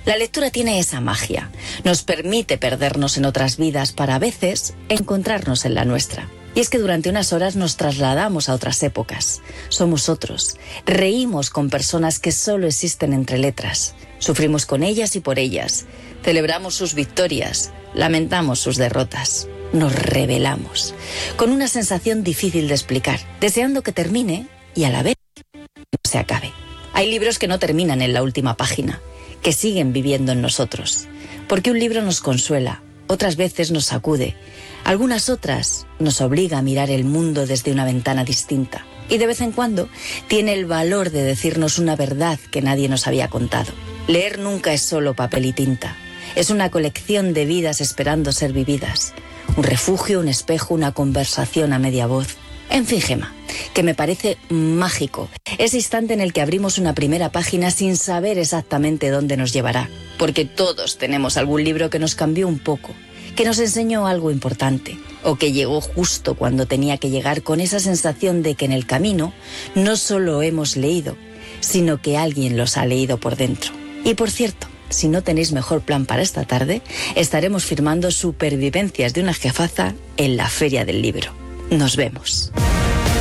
La lectura tiene esa magia. Nos permite perdernos en otras vidas para a veces encontrarnos en la nuestra. Y es que durante unas horas nos trasladamos a otras épocas. Somos otros. Reímos con personas que solo existen entre letras. Sufrimos con ellas y por ellas. Celebramos sus victorias. Lamentamos sus derrotas. Nos rebelamos. Con una sensación difícil de explicar. Deseando que termine y a la vez no se acabe. Hay libros que no terminan en la última página, que siguen viviendo en nosotros. Porque un libro nos consuela, otras veces nos sacude, algunas otras nos obliga a mirar el mundo desde una ventana distinta. Y de vez en cuando tiene el valor de decirnos una verdad que nadie nos había contado. Leer nunca es solo papel y tinta. Es una colección de vidas esperando ser vividas. Un refugio, un espejo, una conversación a media voz. En fin, Gemma, que me parece mágico ese instante en el que abrimos una primera página sin saber exactamente dónde nos llevará. Porque todos tenemos algún libro que nos cambió un poco, que nos enseñó algo importante, o que llegó justo cuando tenía que llegar, con esa sensación de que en el camino no solo hemos leído, sino que alguien los ha leído por dentro. Y por cierto, si no tenéis mejor plan para esta tarde, estaremos firmando Supervivencias de una jefaza en la Feria del Libro. Nos vemos.